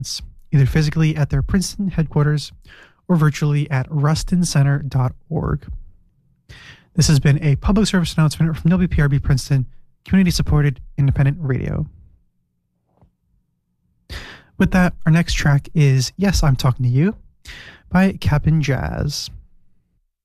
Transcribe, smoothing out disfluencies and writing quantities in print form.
either physically at their Princeton headquarters or virtually at rustincenter.org. This has been a public service announcement from WPRB Princeton, community-supported independent radio. With that, our next track is Yes, I'm Talking to You by Cap'n Jazz.